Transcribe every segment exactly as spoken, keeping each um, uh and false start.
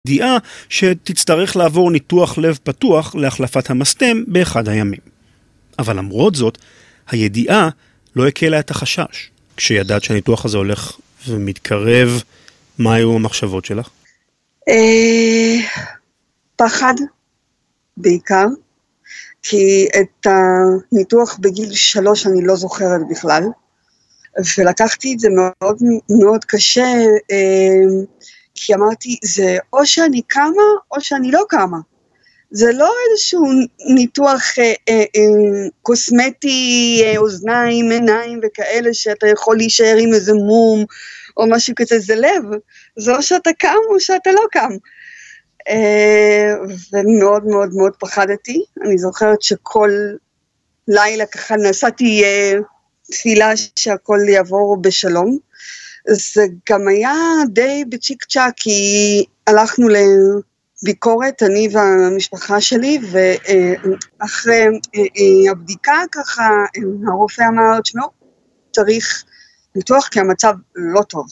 ידיעה שתצטרך לעבור ניתוח לב פתוח להחלפת המסתם באחד הימים. אבל למרות זאת, הידיעה לא הקלה את החשש. כשידעת שהניתוח הזה הולך ומתקרב, מה היו המחשבות שלך? פחד, בעיקר, כי את הניתוח בגיל שלוש אני לא זוכרת בכלל, ולקחתי את זה מאוד מאוד קשה, כי אמרתי, זה או שאני קמה, או שאני לא קמה. זה לא איזשהו ניתוח אה, אה, אה, קוסמטי, אה, אוזניים, עיניים וכאלה, שאתה יכול להישאר עם איזה מום, או משהו כזה, זה לב. זה או שאתה קם, או שאתה לא קם. אה, ומאוד מאוד מאוד פחדתי. אני זוכרת שכל לילה ככה נסעתי אה, תפילה שהכל יעבור בשלום. זה גם היה די בצ'יק צ'ק, כי הלכנו לביקורת, אני והמשפחה שלי, ואחרי הבדיקה ככה, הרופא אמר, תשמעו, צריך ניתוח כי המצב לא טוב.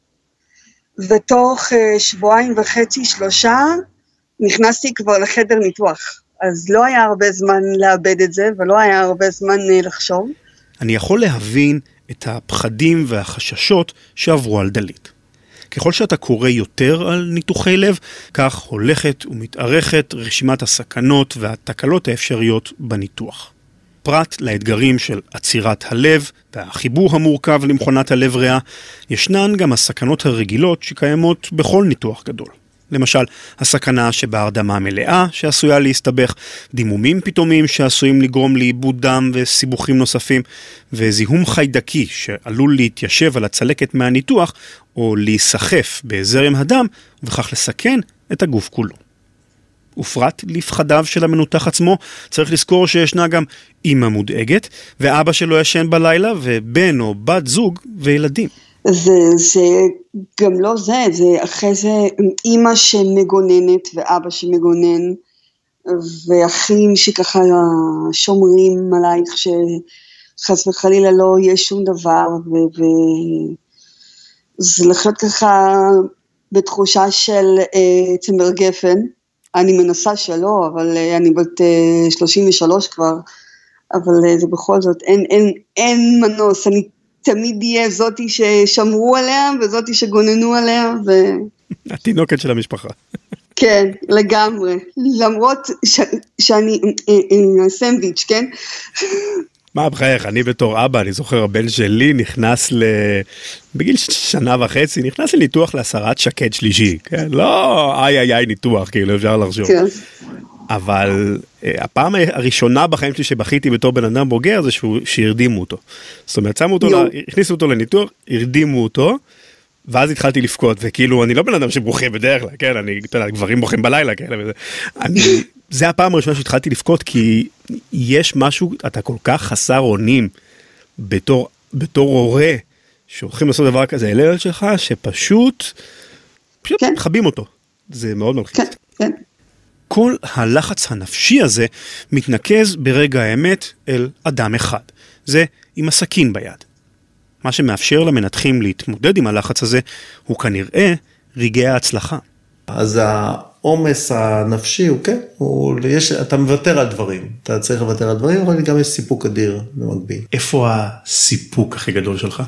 ותוך שבועיים וחצי, שלושה, נכנסתי כבר לחדר ניתוח. אז לא היה הרבה זמן לאבד את זה, ולא היה הרבה זמן לחשוב. אני יכול להבין את הפחדים והחששות שעברו על דלית. ככל שאתה קורא יותר על ניתוחי לב, כך הולכת ומתארכת רשימת הסכנות והתקלות האפשריות בניתוח. פרט לאתגרים של עצירת הלב והחיבור המורכב למכונת הלב ריאה, ישנן גם הסכנות הרגילות שקיימות בכל ניתוח גדול. למשל, הסכנה שבהרדמה מלאה שעשויה להסתבך, דימומים פתאומיים שעשויים לגרום לאיבוד דם וסיבוכים נוספים, וזיהום חיידקי שעלול להתיישב על הצלקת מהניתוח, או להיסחף בזרם הדם, ובכך לסכן את הגוף כולו. ופרט לפחדיו של המנותח עצמו, צריך לזכור שישנה גם אמא מודאגת, ואבא שלו ישן בלילה, ובן או בת זוג וילדים. זה, זה גם לא זה, זה אחרי זה אמא שמגוננת ואבא שמגונן, ואחים שככה שומרים עלייך שחס וחלילה לא יהיה שום דבר, וזה לחיות ככה בתחושה של אה, צמר גפן. אני מנסה שלא, אבל אה, אני בת אה, שלושים ושלוש כבר, אבל אה, זה בכל זאת, אין, אין, אין מנוס, אני תמיד יהיה זאתי ששמרו עליה, וזאתי שגוננו עליה, ו... התינוקת של המשפחה. כן, לגמרי. למרות ש... שאני סנדוויץ', כן? מה בחייך, אני בתור אבא, אני זוכר, הבן שלי נכנס ל... בגיל שנה וחצי, נכנס לניתוח להסרת שקד שלישי, כן? לא, איי איי איי ניתוח, כאילו אפשר לחשוב. כן. אבל הפעם הראשונה בחיים שלי שבכיתי בתור בן אדם בוגר, זה שהרדימו אותו. זאת אומרת, שמו אותו, לה, הכניסו אותו לניתוח, הרדימו אותו, ואז התחלתי לפקוד, וכאילו, אני לא בן אדם שבוכה בדרך כלל, כן, אני, אתה יודע, גברים בוכים בלילה, כן, וזה, אני, זה הפעם הראשונה שהתחלתי לפקוד, כי יש משהו, אתה כל כך חסר אונים, בתור, בתור הורה, שהולכים לעשות דבר כזה, אל שלך, שפשוט, פשוט כן. חבים אותו. זה מאוד מלחיץ. כן, כן. כל הלחץ הנפשי הזה מתנקז ברגע האמת אל אדם אחד. זה עם הסכין ביד. מה שמאפשר למנתחים להתמודד עם הלחץ הזה, הוא כנראה רגעי ההצלחה. אז העומס הנפשי הוא כן, הוא, יש, אתה מוותר על דברים. אתה צריך לוותר על דברים, אבל גם יש סיפוק אדיר במקביל. איפה הסיפוק הכי גדול שלך?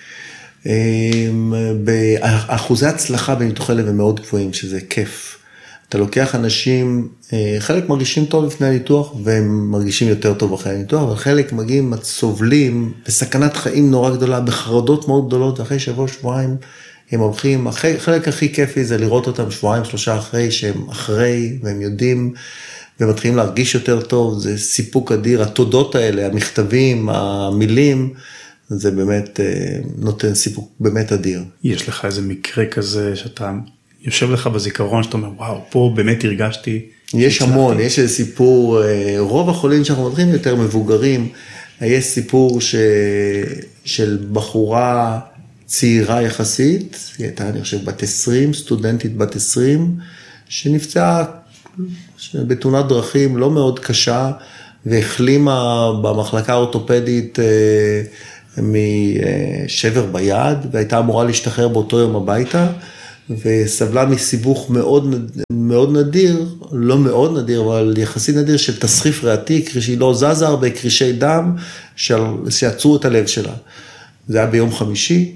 באחוזי הצלחה בניתוחי לב הם מאוד גבוהים, שזה כיף. אתה לוקח אנשים, חלק מרגישים טוב לפני הניתוח, והם מרגישים יותר טוב אחרי הניתוח, אבל חלק מגיעים, סובלים, בסכנת חיים נורא גדולה, בחרדות מאוד גדולות, ואחרי שבוע, שבועיים, הם הולכים, חלק הכי כיפי זה לראות אותם שבועיים, שלושה אחרי, שהם אחרי, והם יודעים, ומתחילים להרגיש יותר טוב, זה סיפוק אדיר, התודות האלה, המכתבים, המילים, זה באמת נותן סיפוק באמת אדיר. יש לך איזה מקרה כזה שאתה... יושב לך בזיכרון שאתה אומר, וואו, פה באמת הרגשתי. יש המון, יש איזה סיפור, רוב החולים שאנחנו מדברים יותר מבוגרים, יש סיפור ש... של בחורה צעירה יחסית, היא הייתה, אני חושב, בת עשרים, סטודנטית בת עשרים, שנפצעה בתאונת דרכים לא מאוד קשה, והחלימה במחלקה האורתופדית משבר ביד, והייתה אמורה להשתחרר באותו יום הביתה, וסבלה מסיבוך מאוד, מאוד נדיר, לא מאוד נדיר, אבל יחסית נדיר של תסחיף ריאתי, שהיא לא זזה הרבה, קרישי דם, שעצרו את הלב שלה. זה היה ביום חמישי,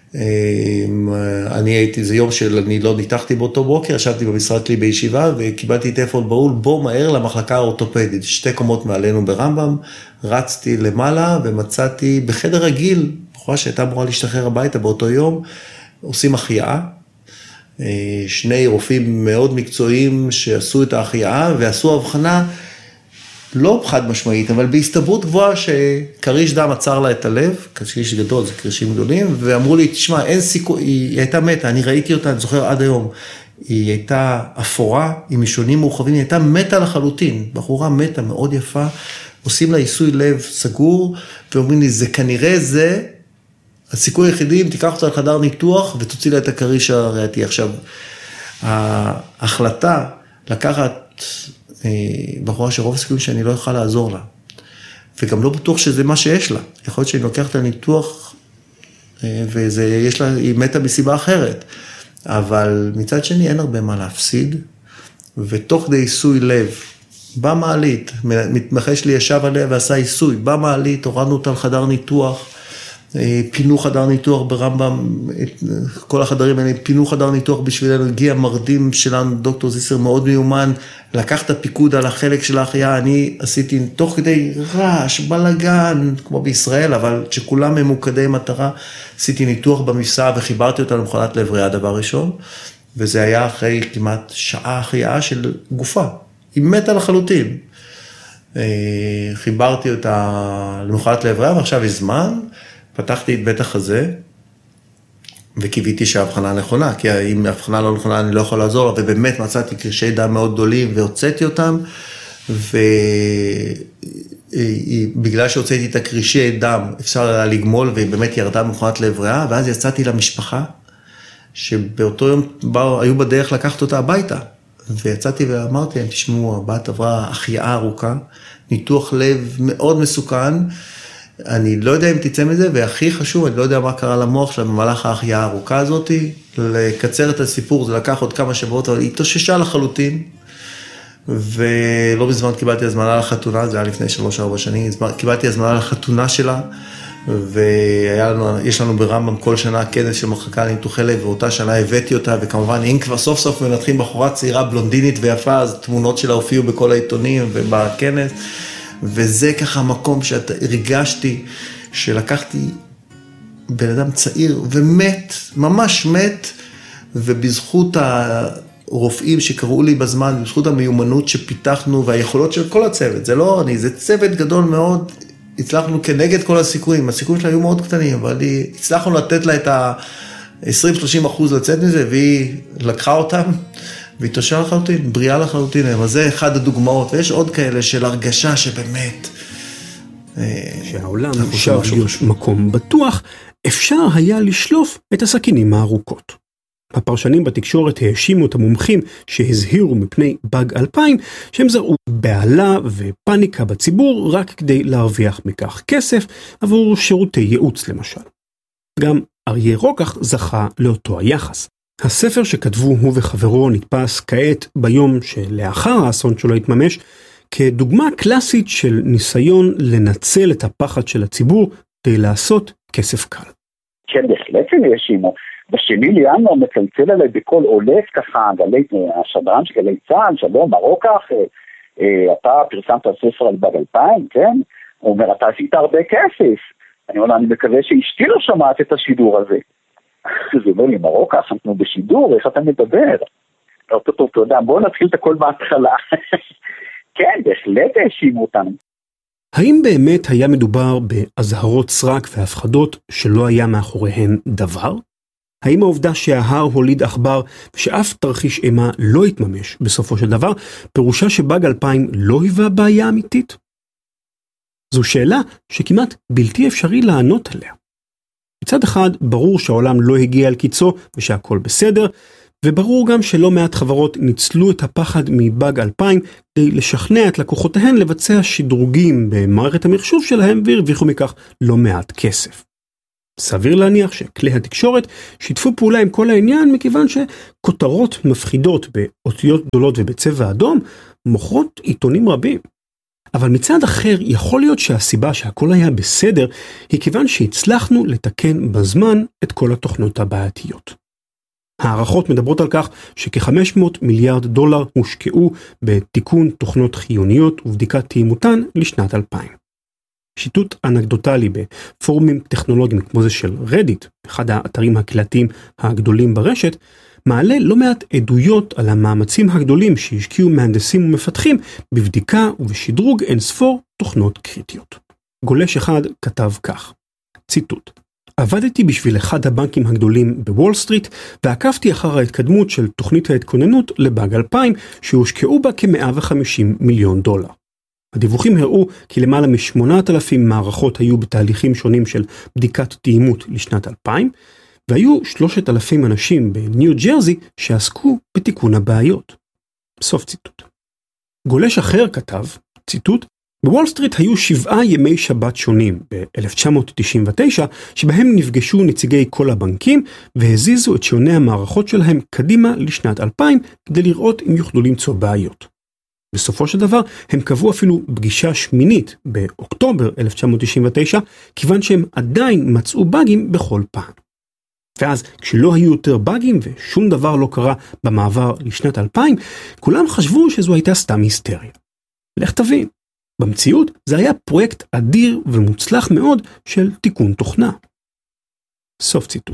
אני הייתי, זה יום של, אני לא ניתחתי באותו בוקר, ישבתי במשרד שלי בישיבה, וקיבלתי טלפון בהול, בוא מהר למחלקה האורתופדית, שתי קומות מעלינו ברמב"ם, רצתי למעלה ומצאתי בחדר רגיל, בחורה שהייתה אמורה להשתחרר הביתה באותו יום, עושים החייאה, שני רופאים מאוד מקצועיים שעשו את ההחייאה, ועשו הבחנה לא חד משמעית, אבל בהסתברות גבוהה שקריש דם עצר לה את הלב, קריש גדול, זה קרישים גדולים, ואמרו לי, תשמע, אין סיכוי, היא הייתה מתה, אני ראיתי אותה, אני זוכר עד היום, היא הייתה אפורה, עם משונים מורחבים, היא הייתה מתה לחלוטין, בחורה מתה מאוד יפה, עושים לה עיסוי לב סגור, ואומרים לי, זה כנראה זה, הסיכוי היחידי, אם תיקח אותה לחדר ניתוח, ותוציא לה את הקריש הריאתי. עכשיו, ההחלטה לקחת בחורה שרוב הסיכויים שאני לא אוכל לעזור לה, וגם לא בטוח שזה מה שיש לה. יכול להיות שאני לוקח את הניתוח, ויש לה, היא מתה בסיבה אחרת, אבל מצד שני אין הרבה מה להפסיד, ותוך כדי עיסוי לב, במעלית, מתמחה שלי ישב עליה ועשה עיסוי, במעלית, הורדנו אותה לחדר ניתוח, פינו חדר ניתוח ברמב"ם, כל החדרים האלה, פינו חדר ניתוח בשבילנו, הגיע מרדים שלנו, דוקטור זיסר מאוד מיומן, לקח את הפיקוד על החלק של ההחייאה, אני עשיתי תוך כדי רעש, בלגן, כמו בישראל, אבל שכולם ממוקדי מטרה, עשיתי ניתוח במפסע וחיברתי אותה למכונת לב ריאה דבר ראשון, וזה היה אחרי כמעט שעה החייאה של גופה, היא מתה לחלוטין. חיברתי אותה למכונת לב ריאה, ועכשיו יש זמן, פתחתי את בית החזה, וקיוויתי שההבחנה נכונה, כי אם ההבחנה לא נכונה, אני לא יכול לעזור לה, ובאמת מצאתי קרישי דם מאוד גדולים, והוצאתי אותם, ובגלל שהוצאתי את הקרישי דם, אפשר היה לגמול, והיא באמת ירדה במכונת לב ריאה, ואז יצאתי למשפחה, שבאותו יום באו, היו בדרך לקחת אותה הביתה, ויצאתי ואמרתי להם, תשמעו, הבת עברה החייאה ארוכה, ניתוח לב מאוד מסוכן, אני לא יודע אם תצא מזה, והכי חשוב, אני לא יודע מה קרה למוח שלה במהלך ההחייאה הארוכה הזאת, לקצר את הסיפור, זה לקח עוד כמה שבועות, אבל היא התאוששה לחלוטין, ולא בזמן קיבלתי הזמנה לחתונה, זה היה לפני שלוש ארבע שנים, קיבלתי הזמנה לחתונה שלה, ויש לנו ברמב"ם כל שנה כנס של מחלקה לניתוחי לב, ואותה שנה הבאתי אותה, וכמובן, אם כבר סוף סוף מנתחים בחורה צעירה בלונדינית ויפה, אז תמונות שלה הופיעו בכל העיתונים ובכנס, וזה ככה המקום שהרגשתי, שלקחתי בן אדם צעיר ומת, ממש מת, ובזכות הרופאים שקראו לי בזמן, בזכות המיומנות שפיתחנו, והיכולות של כל הצוות, זה לא אני, זה צוות גדול מאוד, הצלחנו כנגד כל הסיכויים, הסיכויים שלה היו מאוד קטנים, אבל הצלחנו לתת לה את ה-עשרים שלושים אחוז לצאת מזה, והיא לקחה אותם, והיא תושעה לחלוטין, בריאה לחלוטין, אז זה אחד הדוגמאות, ויש עוד כאלה של הרגשה שבאמת... שהעולם אפשר להיות מקום בטוח, אפשר היה לשלוף את הסכינים הארוכות. הפרשנים בתקשורת האשימו את המומחים שהזהירו מפני באג אלפיים, שהם זרעו בעלה ופניקה בציבור רק כדי להרוויח מכך כסף עבור שירותי ייעוץ למשל. גם אריה רוקח זכה לאותו היחס. הספר שכתבו הוא וחברו נתפס כעת ביום שלאחר האסון שלו התממש, כדוגמה קלאסית של ניסיון לנצל את הפחד של הציבור כדי לעשות כסף קל. כן, בהחלט הם האשימו. בשני לינואר מצלצל עליי בכל עולף ככה, גלי, השדרן של גלי צה"ל, שלום, רוקח, אתה פרסמת ספר על באג אלפיים, כן? הוא אומר, אתה עשית הרבה כסף. אני אומר, אני מקווה שאשתי לא שמעת את השידור הזה. זה אומר לי, רוקח, אנחנו בשידור, איך אתה מדבר? טוב, טוב, תודה, בואו נתחיל את הכל בהתחלה. כן, בהחלט האשימו אותנו. האם באמת היה מדובר בהזהרות סרק והפחדות שלא היה מאחוריהן דבר? האם העובדה שההר הוליד עכבר ושאף תרחיש אימה לא התממש בסופו של דבר, פירושה שבאג אלפיים לא היווה בעיה אמיתית? זו שאלה שכמעט בלתי אפשרי לענות עליה. מצד אחד, ברור שהעולם לא הגיע על קיצו ושהכל בסדר, וברור גם שלא מעט חברות ניצלו את הפחד מבאג אלפיים כדי לשכנע את לקוחותיהן לבצע שדרוגים במערכת המחשוב שלהם והרוויחו מכך לא מעט כסף. סביר להניח שכלי התקשורת שיתפו פעולה עם כל העניין, מכיוון שכותרות מפחידות באותיות גדולות ובצבע אדום מוכרות עיתונים רבים. אבל מצד אחר יכול להיות שהסיבה שהכל היה בסדר היא כיוון שהצלחנו לתקן בזמן את כל התוכנות הבעייתיות. הערכות מדברות על כך שכ-חמש מאות מיליארד דולר הושקעו בתיקון תוכנות חיוניות ובדיקת תאימותן לשנת אלפיים. שיטוט אנקדוטלי בפורומים טכנולוגיים כמו זה של רדיט, אחד האתרים הקהילתיים הגדולים ברשת, מעלה לא מעט עדויות על המאמצים הגדולים שהשקיעו מהנדסים ומפתחים בבדיקה ובשדרוג אינספור תוכנות קריטיות. גולש אחד כתב כך, ציטוט: עבדתי בשביל אחד הבנקים הגדולים בוול סטריט, ועקבתי אחר ההתקדמות של תוכנית ההתכוננות לבאג אלפיים, שהושקעו בה כ-מאה וחמישים מיליון דולר. הדיווחים הראו כי למעלה מ-שמונת אלפים מערכות היו בתהליכים שונים של בדיקת תאימות לשנת אלפיים, והיו שלושת אלפים אנשים בניו ג'רזי שעסקו בתיקון הבעיות. סוף ציטוט. גולש אחר כתב, ציטוט: בוול סטריט היו שבעה ימי שבת שונים ב-אלף תשע מאות תשעים ותשע, שבהם נפגשו נציגי כל הבנקים והזיזו את שעוני המערכות שלהם קדימה לשנת אלפיים כדי לראות אם יוכלו למצוא בעיות. בסופו של דבר הם קבעו אפילו פגישה שמינית באוקטובר אלף תשע מאות תשעים ותשע, כיוון שהם עדיין מצאו באגים בכל פעם. ואז כשלא היו יותר באגים ושום דבר לא קרה במעבר לשנת אלפיים, כולם חשבו שזו הייתה סתם היסטריה. לך תבין, במציאות זה היה פרויקט אדיר ומוצלח מאוד של תיקון תוכנה. סוף ציטוט.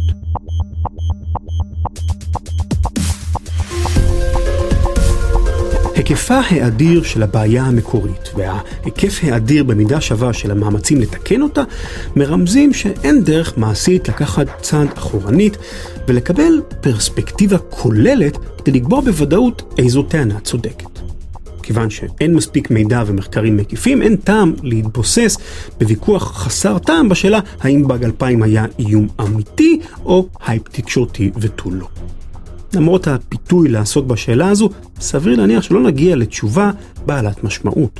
היקפה האדיר של הבעיה המקורית וההיקף האדיר במידה שווה של המאמצים לתקן אותה מרמזים שאין דרך מעשית לקחת צעד אחורנית ולקבל פרספקטיבה כוללת כדי לקבוע בוודאות איזו טענה צודקת. כיוון שאין מספיק מידע ומחקרים מקיפים, אין טעם להתבוסס בוויכוח חסר טעם בשאלה האם באג אלפיים היה איום אמיתי או הייפ תקשורתי ותו לא. למרות הפיתוי לעסוק בשאלה הזו, סביר להניח שלא נגיע לתשובה בעלת משמעות.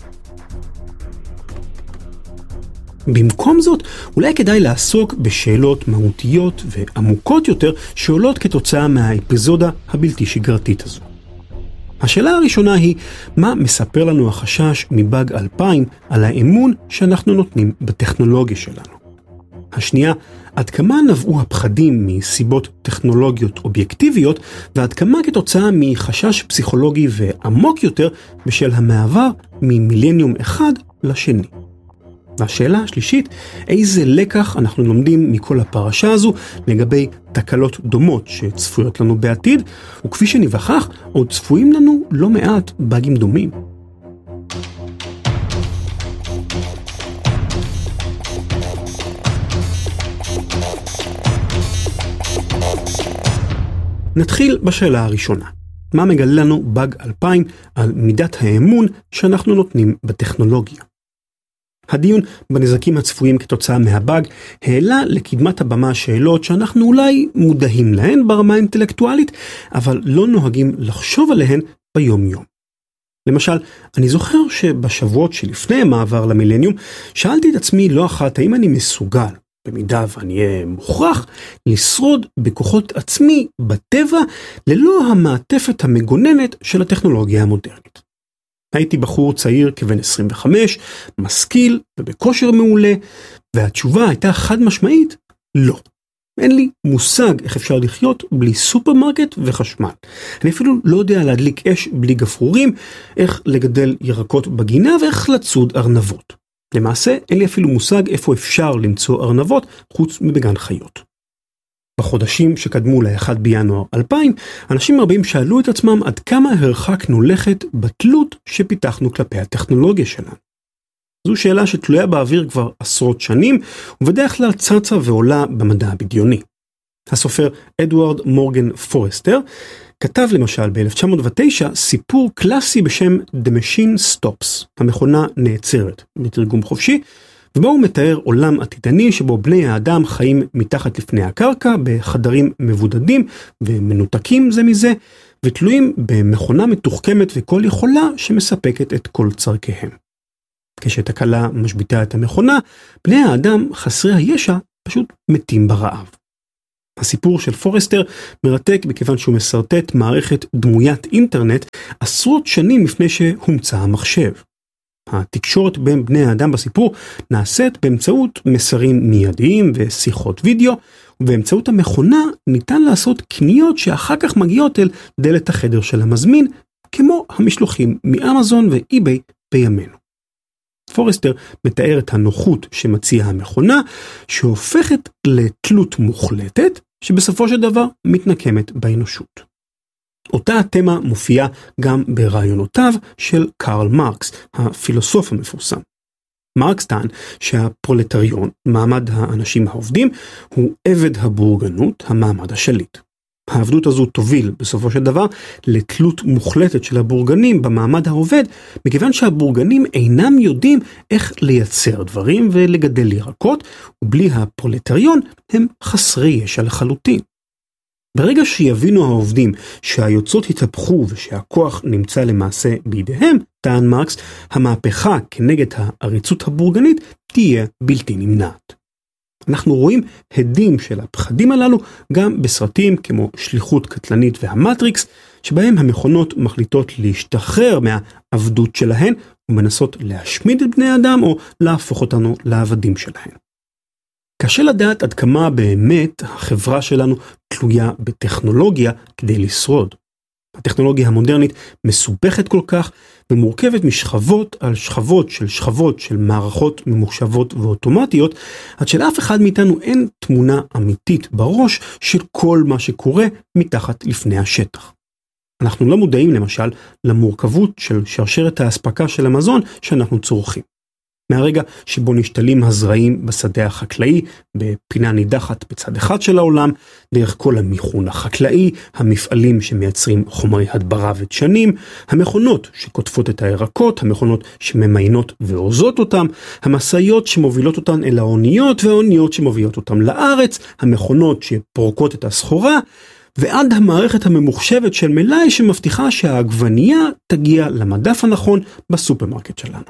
במקום זאת, אולי כדאי לעסוק בשאלות מהותיות ועמוקות יותר שעולות כתוצאה מהאפיזודה הבלתי שגרתית הזו. השאלה הראשונה היא, מה מספר לנו החשש מבאג אלפיים על האמון שאנחנו נותנים בטכנולוגיה שלנו? השנייה, עד כמה נבעו הפחדים מסיבות טכנולוגיות אובייקטיביות, ועד כמה כתוצאה מחשש פסיכולוגי ועמוק יותר בשל המעבר ממילניום אחד לשני. והשאלה השלישית, איזה לקח אנחנו לומדים מכל הפרשה הזו לגבי תקלות דומות שצפויות לנו בעתיד, וכפי שנבחך, עוד צפויים לנו לא מעט באגים דומים. נתחיל בשאלה הראשונה. מה מגלה לנו באג אלפיים על מידת האמון שאנחנו נותנים בטכנולוגיה? הדיון בנזקים הצפויים כתוצאה מהבאג העלה לקדמת הבמה שאלות שאנחנו אולי מודעים להן ברמה האינטלקטואלית, אבל לא נוהגים לחשוב עליהן ביום יום. למשל, אני זוכר שבשבועות שלפני המעבר למילניום, שאלתי את עצמי לא אחת האם אני מסוגל, במידה ואני אהיה מוכרח, לשרוד בכוחות עצמי בטבע ללא המעטפת המגוננת של הטכנולוגיה המודרנית. הייתי בחור צעיר כבן עשרים וחמש, משכיל ובכושר מעולה, והתשובה הייתה חד משמעית, לא. אין לי מושג איך אפשר לחיות בלי סופרמרקט וחשמל. אני אפילו לא יודע להדליק אש בלי גפרורים, איך לגדל ירקות בגינה ואיך לצוד ארנבות. למעשה, אין לי אפילו מושג איפה אפשר למצוא ארנבות חוץ מבגן חיות. בחודשים שקדמו ל-אחד בינואר אלפיים, אנשים רבים שאלו את עצמם עד כמה הרחקנו לכת בתלות שפיתחנו כלפי הטכנולוגיה שלנו. זו שאלה שתלויה באוויר כבר עשרות שנים, ובדרך כלל צצה ועולה במדע הבדיוני. הסופר אדוארד מורגן פורסטר כתב למשל ב-אלף תשע מאות ותשע סיפור קלאסי בשם The Machine Stops, המכונה נעצרת, בתרגום חופשי, ובו הוא מתאר עולם עתידני שבו בני האדם חיים מתחת לפני הקרקע בחדרים מבודדים ומנותקים זה מזה, ותלויים במכונה מתוחכמת וכל יכולה שמספקת את כל צרכיהם. כשתקלה משביטה את המכונה, בני האדם חסרי הישע פשוט מתים ברעב. הסיפור של פורסטר מרתק מכיוון שהוא מסרטט מערכת דמוית אינטרנט עשרות שנים לפני שהומצא המחשב. התקשורת בין בני האדם בסיפור נעשית באמצעות מסרים מיידיים ושיחות וידאו, ובאמצעות המכונה ניתן לעשות קניות שאחר כך מגיעות אל דלת החדר של המזמין, כמו המשלוחים מאמזון ואיביי בימינו. פורסטר מתאר את הנוחות שמציעה המכונה, שהופכת לתלות מוחלטת, שבסופו של דבר מתנקמת באנושות. אותה התמה מופיעה גם ברעיונותיו של קרל מרקס, הפילוסוף המפורסם. מרקס טען שהפרולטריון, מעמד האנשים העובדים, הוא עבד הבורגנות, המעמד השליט. העבדות הזו תוביל בסופו של דבר לתלות מוחלטת של הבורגנים במעמד העובד, מכיוון שהבורגנים אינם יודעים איך לייצר דברים ולגדל ירקות, ובלי הפרולטריון הם חסרי ישע לחלוטין. ברגע שיבינו העובדים שהיוצרות התהפכו ושהכוח נמצא למעשה בידיהם, טען מרקס, המהפכה כנגד העריצות הבורגנית תהיה בלתי נמנעת. אנחנו רואים הדים של הפחדים הללו גם בסרטים כמו שליחות קטלנית והמטריקס, שבהם המכונות מחליטות להשתחרר מהעבדות שלהן ומנסות להשמיד את בני האדם או להפוך אותנו לעבדים שלהן. קשה לדעת עד כמה באמת החברה שלנו תלויה בטכנולוגיה כדי לשרוד. הטכנולוגיה המודרנית מסובכת כל כך ומורכבת משכבות על שכבות של שכבות של מערכות ממוחשבות ואוטומטיות, עד שלאף אחד מאיתנו אין תמונה אמיתית בראש של כל מה שקורה מתחת לפני השטח. אנחנו לא מודעים למשל למורכבות של שרשרת האספקה של המזון שאנחנו צורכים. מהרגע שבו נשתלים הזרעים בשדה החקלאי, בפינה נידחת בצד אחד של העולם, דרך כל המיכון החקלאי, המפעלים שמייצרים חומרי הדברה ודשנים, המכונות שקוטפות את הירקות, המכונות שממיינות ואורזות אותם, המשאיות שמובילות אותן אל האוניות והאוניות שמובילות אותן לארץ, המכונות שפורקות את הסחורה, ועד המערכת הממוחשבת של מלאי שמבטיחה שהעגבנייה תגיע למדף הנכון בסופרמרקט שלנו.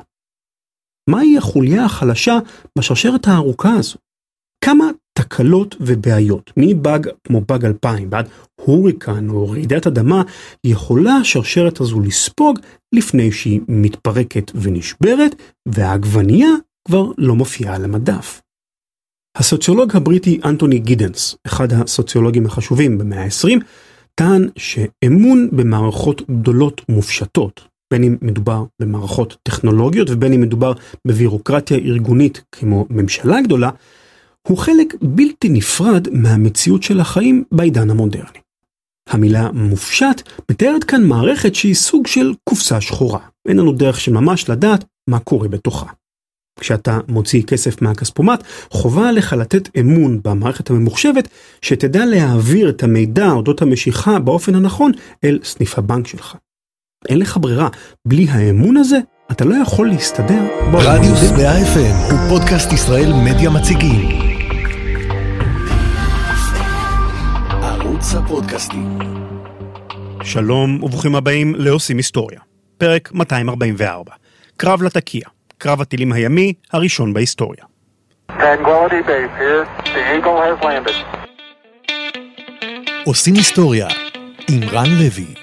מהי החוליה החלשה בשרשרת הארוכה הזו? כמה תקלות ובעיות, מבאג כמו באג אלפיים ועד הוריקן או רעידת אדמה, יכולה השרשרת הזו לספוג לפני שהיא מתפרקת ונשברת, והעגבנייה כבר לא מופיעה על המדף. הסוציולוג הבריטי אנטוני גידנס, אחד הסוציולוגים החשובים במאה ה-עשרים, טען שאמון במערכות גדולות מופשטות, בין אם מדובר במערכות טכנולוגיות ובין אם מדובר בבירוקרטיה ארגונית כמו ממשלה גדולה, הוא חלק בלתי נפרד מהמציאות של החיים בעידן המודרני. המילה מופשט מתארת כאן מערכת שהיא סוג של קופסה שחורה. אין לנו דרך שממש לדעת מה קורה בתוכה. כשאתה מוציא כסף מהכספומט, חובה עליך לתת אמון במערכת הממוחשבת שתדע להעביר את המידע אודות המשיכה באופן הנכון אל סניף הבנק שלך. אין לך ברירה, בלי האמון הזה אתה לא יכול להסתדר. רדיוס מאה אף אם הוא פודקאסט ישראל מדיה מציגים. ערוץ הפודקאסטים. שלום וברוכים הבאים לעושים היסטוריה. פרק מאתיים ארבעים וארבע. קרב לתקיע. קרב הטילים הימי הראשון בהיסטוריה. Tranquility Base here. The Eagle has landed. עושים היסטוריה עם רן לוי.